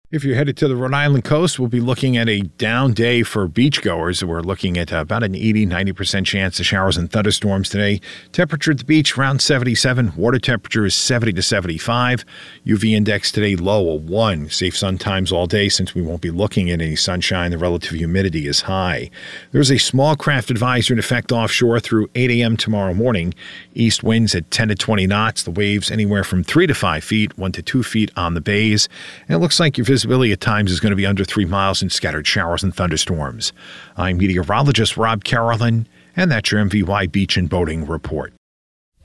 If you're headed to the Rhode Island coast, we'll be looking at a down day for beachgoers. We're looking at about an 80-90% chance of showers and thunderstorms today. Temperature at the beach around 77. Water temperature is 70 to 75. UV index today low, a 1. Safe sun times all day since we won't be looking at any sunshine. The relative humidity is high. There's a small craft advisory in effect offshore through 8 a.m. tomorrow morning. East winds at 10 to 20 knots. The waves anywhere from 3 to 5 feet, 1 to 2 feet on the bays. And it looks like your visibility at times is going to be under 3 miles in scattered showers and thunderstorms. I'm meteorologist Rob Carolyn, and that's your MVY Beach and Boating Report.